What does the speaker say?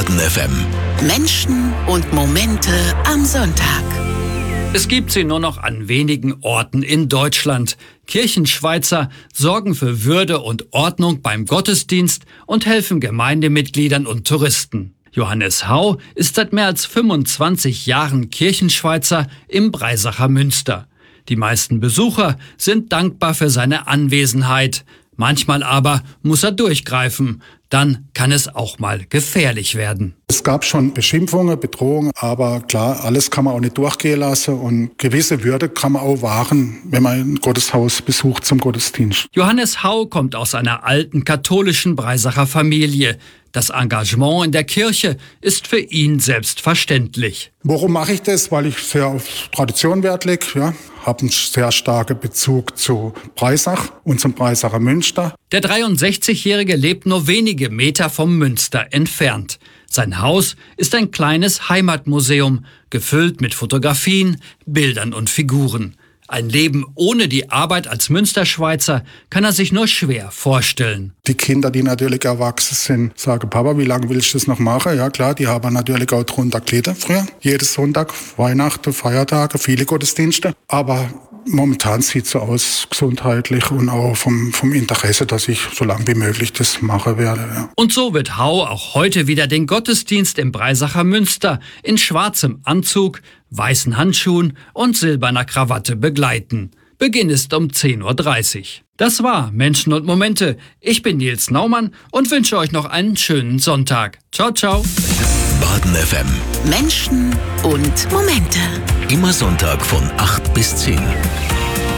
Baden FM. Menschen und Momente am Sonntag. Es gibt sie nur noch an wenigen Orten in Deutschland. Kirchenschweizer sorgen für Würde und Ordnung beim Gottesdienst und helfen Gemeindemitgliedern und Touristen. Johannes Hau ist seit mehr als 25 Jahren Kirchenschweizer im Breisacher Münster. Die meisten Besucher sind dankbar für seine Anwesenheit. Manchmal aber muss er durchgreifen. Dann kann es auch mal gefährlich werden. Es gab schon Beschimpfungen, Bedrohungen, aber klar, alles kann man auch nicht durchgehen lassen und gewisse Würde kann man auch wahren, wenn man ein Gotteshaus besucht zum Gottesdienst. Johannes Hau kommt aus einer alten katholischen Breisacher Familie. Das Engagement in der Kirche ist für ihn selbstverständlich. Warum mache ich das? Weil ich sehr auf Tradition Wert lege, ja. Habe einen sehr starken Bezug zu Breisach und zum Breisacher Münster. Der 63-Jährige lebt nur wenige Meter vom Münster entfernt. Sein Haus ist ein kleines Heimatmuseum, gefüllt mit Fotografien, Bildern und Figuren. Ein Leben ohne die Arbeit als Münsterschweizer kann er sich nur schwer vorstellen. Die Kinder, die natürlich erwachsen sind, sagen, Papa, wie lange will ich das noch machen? Ja klar, die haben natürlich auch drunter gelitten früher. Jeden Sonntag, Weihnachten, Feiertage, viele Gottesdienste. Aber momentan sieht es so aus, gesundheitlich und auch vom Interesse, dass ich so lange wie möglich das machen werde. Ja. Und so wird Hau auch heute wieder den Gottesdienst im Breisacher Münster in schwarzem Anzug, weißen Handschuhen und silberner Krawatte begleiten. Beginn ist um 10:30 Uhr. Das war Menschen und Momente. Ich bin Nils Naumann und wünsche euch noch einen schönen Sonntag. Ciao, ciao. Baden FM. Menschen und Momente. Immer Sonntag von 8 bis 10.